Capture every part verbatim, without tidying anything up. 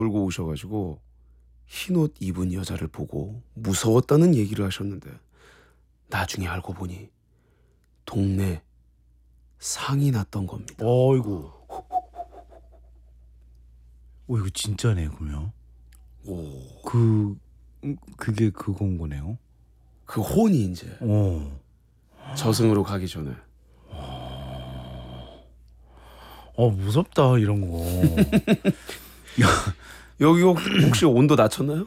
끌고 오셔가지고 흰옷 입은 여자를 보고 무서웠다는 얘기를 하셨는데 나중에 알고 보니 동네 상이 났던 겁니다. 어이구. 오 이거 진짜네 그러면. 오, 그 음, 그게 그건 거네요. 그 혼이 이제 오. 저승으로 가기 전에. 어 무섭다 이런 거. 여기 혹- 혹시 온도 낮췄나요?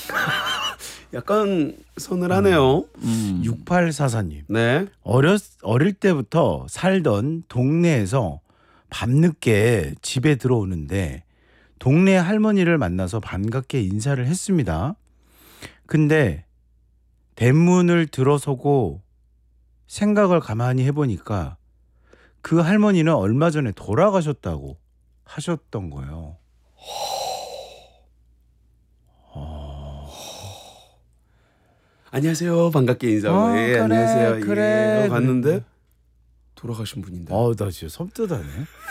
약간 서늘하네요. 음. 육팔사사님. 네. 어렸 어릴 때부터 살던 동네에서 밤늦게 집에 들어오는데 동네 할머니를 만나서 반갑게 인사를 했습니다. 근데 대문을 들어서고 생각을 가만히 해보니까 그 할머니는 얼마 전에 돌아가셨다고 하셨던 거예요. 안녕하세요. 반갑게 인사하고. 어, 예, 그래, 안녕하세요. 그래. 예, 봤는데 돌아가신 분인데. 어, 나 진짜 섬뜩하네.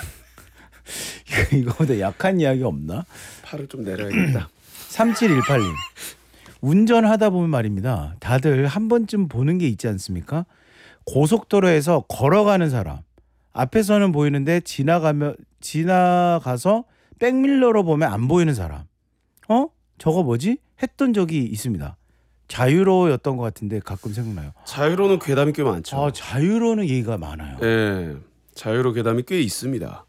이거보다 약한 이야기 없나? 팔을 좀 내려야겠다. 삼칠일팔님. 운전하다 보면 말입니다. 다들 한 번쯤 보는 게 있지 않습니까? 고속도로에서 걸어가는 사람. 앞에서는 보이는데 지나가면 지나가서 백밀러로 보면 안 보이는 사람. 어? 저거 뭐지? 했던 적이 있습니다. 자유로였던 것 같은데 가끔 생각나요. 자유로는 괴담이 꽤 많죠. 아, 자유로는 얘기가 많아요. 예, 자유로 괴담이 꽤 있습니다.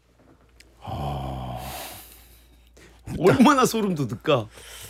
얼마나 소름 돋을까?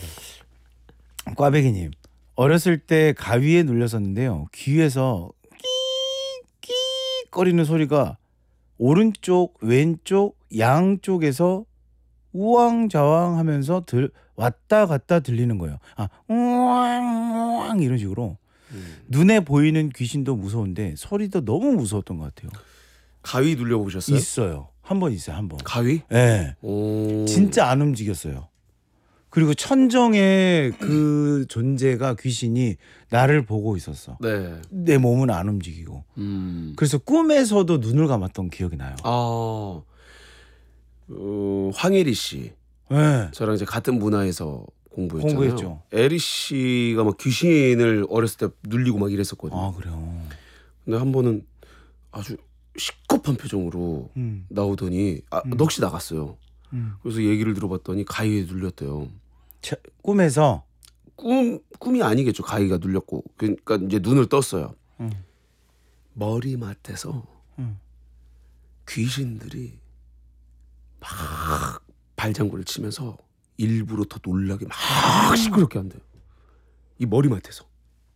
꽈배기님. 어렸을 때 가위에 눌렸었는데요. 귀에서 끼끼 거리는 소리가 오른쪽 왼쪽 양쪽에서 우왕좌왕 하면서 들, 왔다 갔다 들리는 거예요. 아 우왕 우왕 이런 식으로. 음. 눈에 보이는 귀신도 무서운데 소리도 너무 무서웠던 것 같아요. 가위 눌려보셨어요? 있어요. 한 번 있어요. 한 번. 가위? 예. 네. 오. 진짜 안 움직였어요. 그리고 천정의 그 존재가 귀신이 나를 보고 있었어. 네. 내 몸은 안 움직이고. 음. 그래서 꿈에서도 눈을 감았던 기억이 나요. 아, 어, 황혜리 씨. 네. 저랑 이제 같은 문화에서 공부했잖아요. 공부했죠. 에리 씨가 막 귀신을 어렸을 때 눌리고 막 이랬었거든요. 아 그래요. 근데 한 번은 아주 시급한 표정으로 음. 나오더니 아, 음. 넋이 나갔어요. 음. 그래서 얘기를 들어봤더니 가위에 눌렸대요. 차, 꿈에서. 꿈 꿈이 아니겠죠. 가위가 눌렸고 그러니까 이제 눈을 떴어요. 음. 머리맡에서 음. 귀신들이 막 발장구를 치면서 일부러 더 놀라게 막 시끄럽게 한대요. 이 머리맡에서.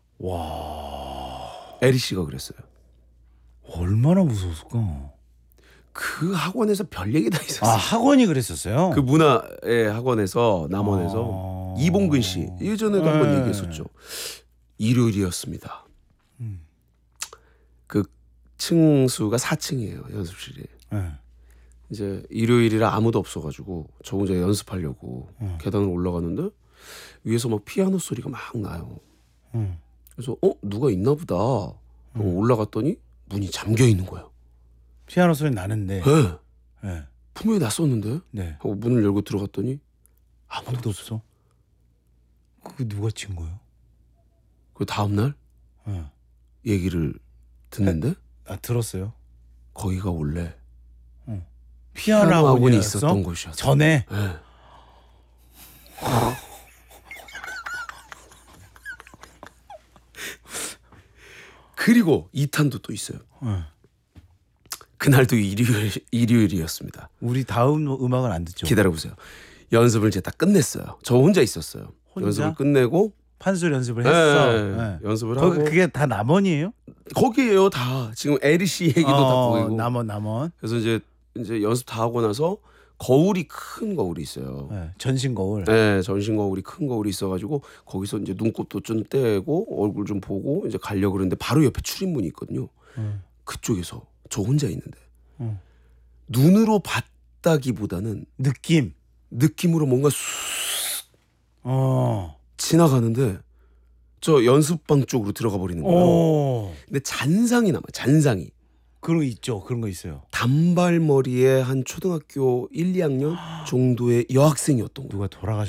와 에리 씨가 그랬어요. 얼마나 무서웠을까. 그 학원에서 별 얘기 다 아 있었어요. 학원이 그랬었어요. 그 문화의 학원에서 남원에서 아. 이봉근 씨 예전에도 한 번 네. 얘기했었죠. 일요일이었습니다. 음. 그 층수가 사 층이에요 연습실이. 네. 이제 일요일이라 아무도 없어가지고 저 혼자 연습하려고 음. 계단을 올라가는데 위에서 막 피아노 소리가 막 나요. 음. 그래서 어 누가 있나 보다 하고 올라갔더니 문이 잠겨 있는 거예요. 피아노 소리 나는데. 네. 네. 분명히 났었는데 네. 하고 문을 열고 들어갔더니 아무도 아무도 없어. 없어. 그거 누가 친 거예요? 그 다음 날 네. 얘기를 듣는데 아 들었어요. 거기가 원래 피아노 피아노 학원이 학원이었어? 있었던 곳이었어요. 전에. 네. 그리고 이 탄도 또 있어요. 네. 그날도 일요일, 일요일이었습니다. 우리 다음 음악은 안 듣죠. 기다려보세요. 연습을 이제 다 끝냈어요. 저 혼자 있었어요. 혼자? 연습을 끝내고 판소 연습을 했어. 네, 네. 연습을 거기 하고 그게 다 남원이에요? 거기에요 다. 지금 에리 씨 얘기도 다 어, 보이고. 남원 남원. 그래서 이제 이제 연습 다 하고 나서 거울이 큰 거울이 있어요. 네. 전신 거울. 네, 전신 거울이 큰 거울이 있어가지고 거기서 이제 눈곱도 좀 떼고 얼굴 좀 보고 이제 가려고 그러는데 바로 옆에 출입문이 있거든요. 음. 그쪽에서 저 혼자 있는데 음. 눈으로 봤다기보다는 느낌. 느낌으로 뭔가 쑥 어. 지나가는데 저 연습방 쪽으로 들어가 버리는 거예요. 오. 근데 잔상이 남아. 잔상이. 그런 거 있죠. 그런 거 있어요. 단발머리의 한 초등학교 일, 이 학년 정도의 여학생이었던 거예요. 누가 돌아가